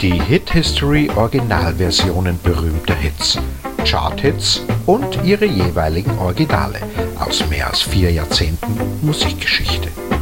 Die Hit History Originalversionen berühmter Hits, Charthits und ihre jeweiligen Originale aus mehr als 4 Jahrzehnten Musikgeschichte.